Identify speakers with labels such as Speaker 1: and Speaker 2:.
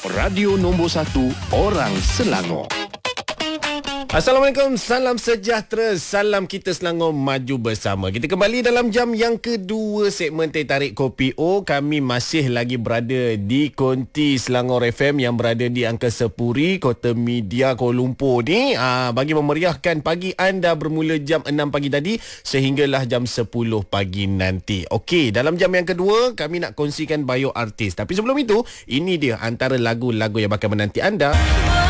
Speaker 1: Radio nombor 1 orang Selangor.
Speaker 2: Assalamualaikum, salam sejahtera, salam kita Selangor maju bersama. Kita kembali dalam jam yang kedua segmen Teh Tarik Kopi O. Kami masih lagi berada di Konti Selangor FM yang berada di Angka Sepuri, Kota Media Kuala Lumpur ni, bagi memeriahkan pagi anda bermula jam 6 pagi tadi sehinggalah jam 10 pagi nanti. Okey, dalam jam yang kedua kami nak kongsikan bio artis. Tapi sebelum itu, ini dia antara lagu-lagu yang bakal menanti anda.